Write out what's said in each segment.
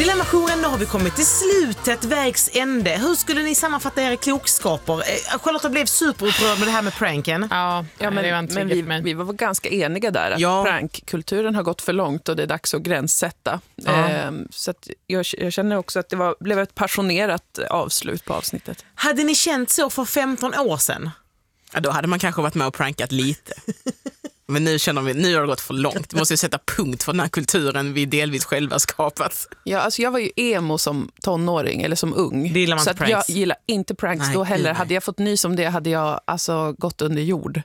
Dilemma-jouren, då har vi kommit till slutet, vägs ände. Hur skulle ni sammanfatta era klokskaper? Charlotta blev superupprörd med det här med pranken. Ja, men vi var ganska eniga där. Att prankkulturen har gått för långt och det är dags att gränssätta. Så att jag känner också att det blev ett passionerat avslut på avsnittet. Hade ni känt så för 15 år sedan? Ja, då hade man kanske varit med och prankat lite. Men nu känner vi, nu har det gått för långt. Vi måste sätta punkt för den här kulturen vi delvis själva skapat. Ja, alltså jag var ju emo som tonåring eller som ung. Så att jag gillar inte pranks då heller. Nej. Hade jag fått nys om det hade jag alltså gått under jord.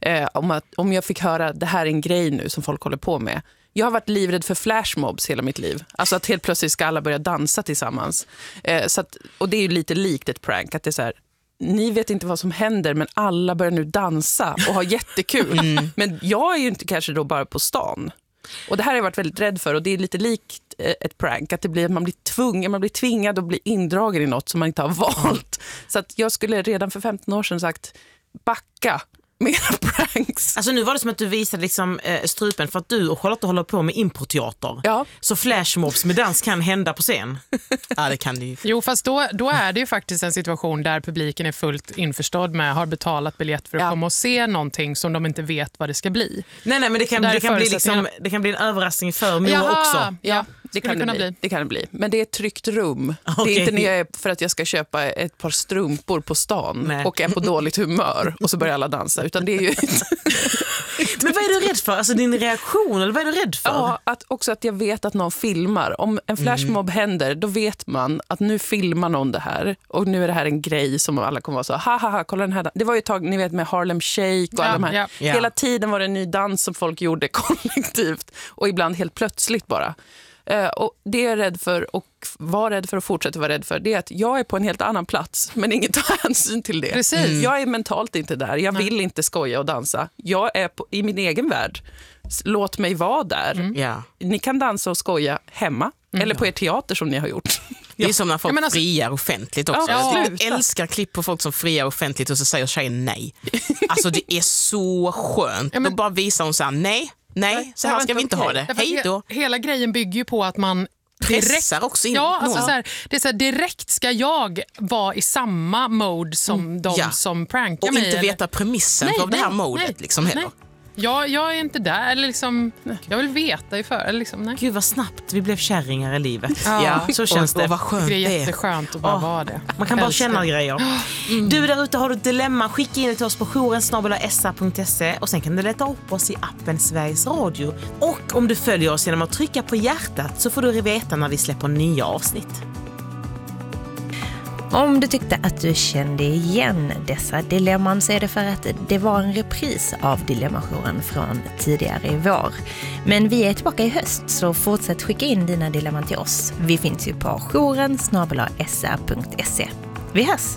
Om jag fick höra det här är en grej nu som folk håller på med. Jag har varit livrädd för flashmobs hela mitt liv. Alltså att helt plötsligt ska alla börja dansa tillsammans. Och det är ju lite likt ett prank. Att det är så här, ni vet inte vad som händer men alla börjar nu dansa och ha jättekul. Men jag är ju inte kanske då bara på stan. Och det här har jag varit väldigt rädd för och det är lite likt ett prank. Att det blir att man blir tvingad att bli indragen i något som man inte har valt. Så att jag skulle redan för 15 år sedan sagt backa. Mera pranks. Alltså nu var det som att du visade liksom, strupen för att du och Charlotte håller på med importteater. Ja. Så flashmobs med dans kan hända på scen. Ja, det kan det ju. Jo, fast då är det ju faktiskt en situation där publiken är fullt införstådd med, har betalat biljett för att komma och se någonting som de inte vet vad det ska bli. Nej, men det kan bli en överraskning för Moa också. Ja. Det kan det bli. Men det är ett tryggt rum. Okay. Det är inte när jag är för att jag ska köpa ett par strumpor på stan och är på dåligt humör och så börjar alla dansa. Utan det är ju... Men vad är du rädd för? Alltså din reaktion, eller vad är du rädd för? Ja, att jag vet att någon filmar. Om en flashmob händer, då vet man att nu filmar någon det här. Och nu är det här en grej som alla kommer vara så, haha, kolla den här. Det var ju ett tag, ni vet, med Harlem Shake och alla de här. Ja. Hela tiden var det en ny dans som folk gjorde kollektivt. Och ibland helt plötsligt bara. Och det jag är rädd för och var rädd för och fortsätter vara rädd för, det är att jag är på en helt annan plats men ingen tar hänsyn till det. Precis. Jag är mentalt inte där, jag vill inte skoja och dansa. Jag är i min egen värld. Låt mig vara där. Ni kan dansa och skoja hemma eller på er teater som ni har gjort. Det är som när folk friar offentligt också. Jag älskar klipp på folk som friar offentligt och så säger tjejen nej. Alltså det är så skönt. Då bara visar hon så här, nej, så här ska vi inte ha det. Hej då. Hela grejen bygger ju på att man pressar också in. Ja, alltså det är så här, direkt ska jag vara i samma mode som de som prankar och mig. Och inte veta premissen för det här modet liksom heller. Jag är inte där, eller liksom, jag vill veta i för, eller liksom, nej. Gud vad snabbt vi blev kärringar i livet. Ja, så känns det. Och vad skönt det är jätteskönt att bara vara det. Man kan bara känna grejer. Du där ute, har du ett dilemma, skicka in det till oss på jouren@sa.se och sen kan du leta upp oss i appen Sveriges Radio. Och om du följer oss genom att trycka på hjärtat så får du veta när vi släpper nya avsnitt. Om du tyckte att du kände igen dessa dilemman så är det för att det var en repris av Dilemma-jouren från tidigare i vår. Men vi är tillbaka i höst så fortsätt skicka in dina dilemman till oss. Vi finns ju på jouren@sa.se. Vi hörs!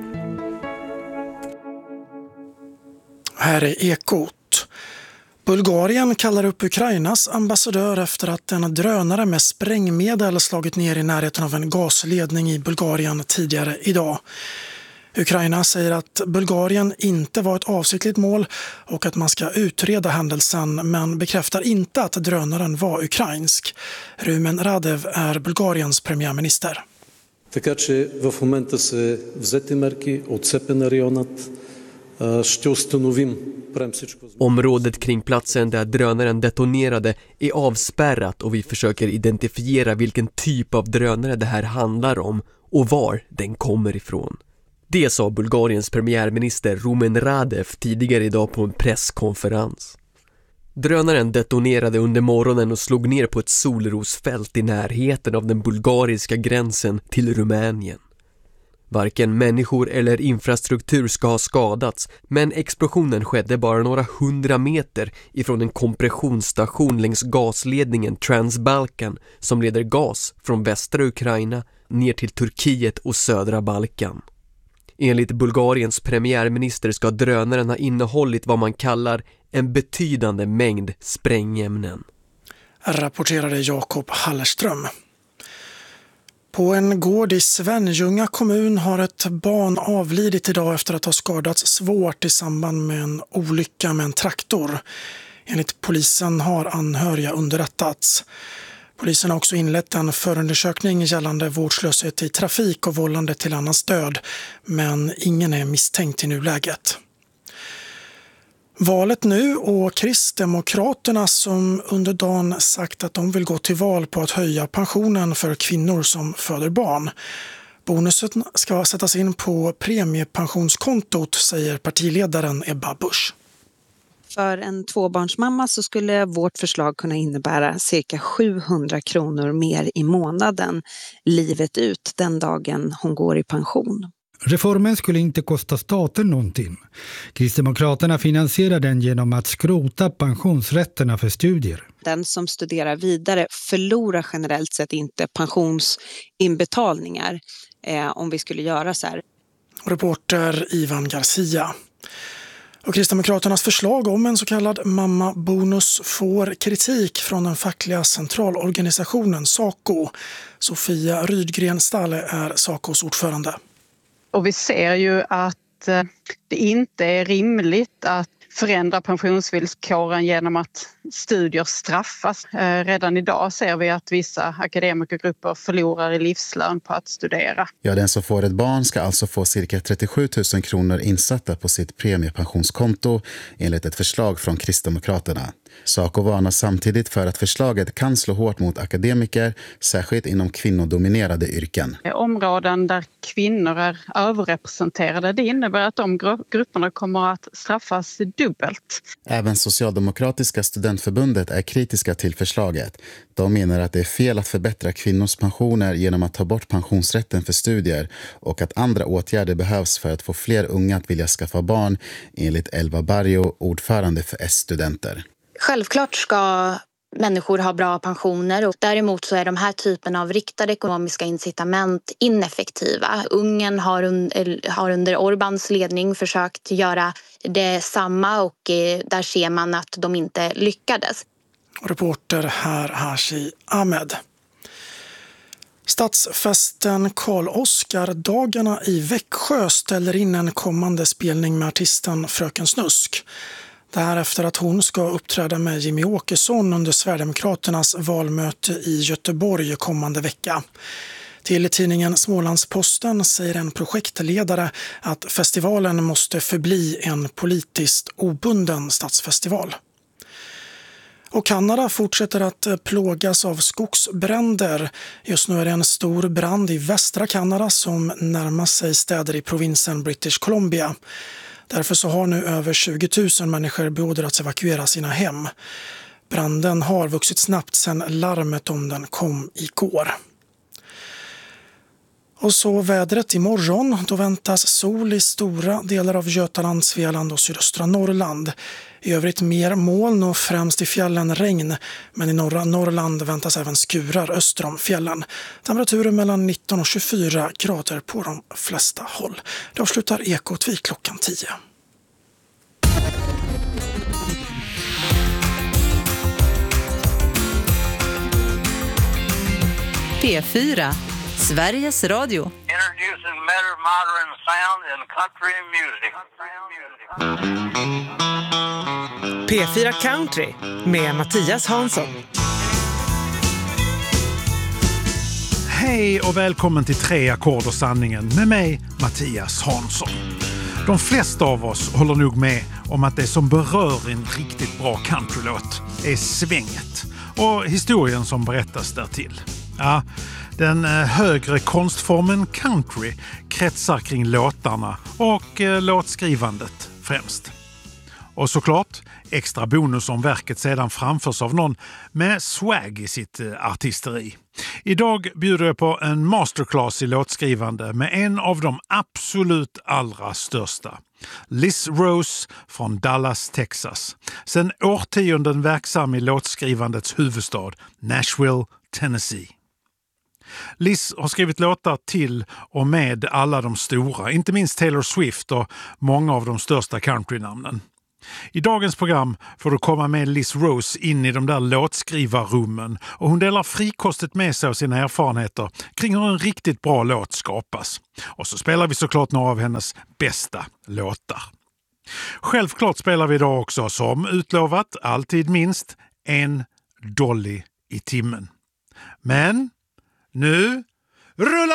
Här är Ekot. Bulgarien kallar upp Ukrainas ambassadör efter att en drönare med sprängmedel slagit ner i närheten av en gasledning i Bulgarien tidigare idag. Ukraina säger att Bulgarien inte var ett avsiktligt mål och att man ska utreda händelsen men bekräftar inte att drönaren var ukrainsk. Rumen Radev är Bulgariens premiärminister. Така че в момента се взети мерки, отцепен на районът, ще установим. Området kring platsen där drönaren detonerade är avspärrat och vi försöker identifiera vilken typ av drönare det här handlar om och var den kommer ifrån. Det sa Bulgariens premiärminister Rumen Radev tidigare idag på en presskonferens. Drönaren detonerade under morgonen och slog ner på ett solrosfält i närheten av den bulgariska gränsen till Rumänien. Varken människor eller infrastruktur ska ha skadats, men explosionen skedde bara några 100 meter ifrån en kompressionsstation längs gasledningen Transbalkan som leder gas från västra Ukraina ner till Turkiet och södra Balkan. Enligt Bulgariens premiärminister ska drönaren ha innehållit vad man kallar en betydande mängd sprängämnen. Rapporterade Jakob Hallerström. På en gård i Svenljunga kommun har ett barn avlidit idag efter att ha skadats svårt i samband med en olycka med en traktor. Enligt polisen har anhöriga underrättats. Polisen har också inlett en förundersökning gällande vårdslöshet i trafik och vållande till annans död, men ingen är misstänkt i nuläget. Valet nu och Kristdemokraterna som under dagen sagt att de vill gå till val på att höja pensionen för kvinnor som föder barn. Bonusen ska sättas in på premiepensionskontot, säger partiledaren Ebba Busch. För en tvåbarnsmamma så skulle vårt förslag kunna innebära cirka 700 kronor mer i månaden livet ut den dagen hon går i pension. Reformen skulle inte kosta staten någonting. Kristdemokraterna finansierar den genom att skrota pensionsrätterna för studier. Den som studerar vidare förlorar generellt sett inte pensionsinbetalningar om vi skulle göra så här. Reporter Ivan Garcia. Och Kristdemokraternas förslag om en så kallad mammabonus får kritik från den fackliga centralorganisationen SACO. Sofia Rydgren Stalle är SACOs ordförande. Och vi ser ju att det inte är rimligt att förändra pensionsvillkoren genom att studier straffas. Redan idag ser vi att vissa akademikergrupper förlorar i livslön på att studera. Ja, den som får ett barn ska alltså få cirka 37 000 kronor insatta på sitt premiepensionskonto enligt ett förslag från Kristdemokraterna. SACO varnar samtidigt för att förslaget kan slå hårt mot akademiker, särskilt inom kvinnodominerade yrken. Områden där kvinnor är överrepresenterade, det innebär att de grupperna kommer att straffas dubbelt. Även Socialdemokratiska studentförbundet är kritiska till förslaget. De menar att det är fel att förbättra kvinnors pensioner genom att ta bort pensionsrätten för studier och att andra åtgärder behövs för att få fler unga att vilja skaffa barn, enligt Elva Barrio, ordförande för S-studenter. Självklart ska människor ha bra pensioner och däremot så är de här typen av riktade ekonomiska incitament ineffektiva. Ungern har under Orbáns ledning försökt göra detsamma och där ser man att de inte lyckades. Reporter här Hashi Ahmed. Stadsfesten Karl Oskar-dagarna i Växjö ställer in en kommande spelning med artisten Fröken Snusk. Det här efter att hon ska uppträda med Jimmy Åkesson under Sverigedemokraternas valmöte i Göteborg kommande vecka. Till tidningen Smålandsposten säger en projektledare att festivalen måste förbli en politiskt obunden stadsfestival. Och Kanada fortsätter att plågas av skogsbränder. Just nu är det en stor brand i västra Kanada som närmar sig städer i provinsen British Columbia. Därför så har nu över 20 000 människor beordrats evakuera sina hem. Branden har vuxit snabbt sedan larmet om den kom igår. Och så vädret imorgon. Då väntas sol i stora delar av Götaland, Svealand och sydöstra Norrland. I övrigt mer moln och främst i fjällen regn. Men i norra Norrland väntas även skurar öster om fjällen. Temperaturer mellan 19 och 24 grader på de flesta håll. Det avslutar Ekot vid klockan 10. P4, Sveriges Radio. Introducing better modern sound in country music. P4 Country med Mattias Hansson. Hej och välkommen till 3 ackord och sanningen med mig, Mattias Hansson. De flesta av oss håller nog med om att det som berör en riktigt bra countrylåt är svänget och historien som berättas därtill. Ja, den högre konstformen country kretsar kring låtarna och låtskrivandet främst. Och såklart extra bonus om verket sedan framförs av någon med swag i sitt artisteri. Idag bjuder jag på en masterclass i låtskrivande med en av de absolut allra största. Liz Rose från Dallas, Texas. Sedan årtionden verksam i låtskrivandets huvudstad, Nashville, Tennessee. Liz har skrivit låtar till och med alla de stora, inte minst Taylor Swift och många av de största countrynamnen. I dagens program får du komma med Liz Rose in i de där låtskrivarrummen och hon delar frikostigt med sig av sina erfarenheter kring hur en riktigt bra låt skapas. Och så spelar vi såklart några av hennes bästa låtar. Självklart spelar vi idag också, som utlovat, alltid minst en Dolly i timmen. Men nu rullar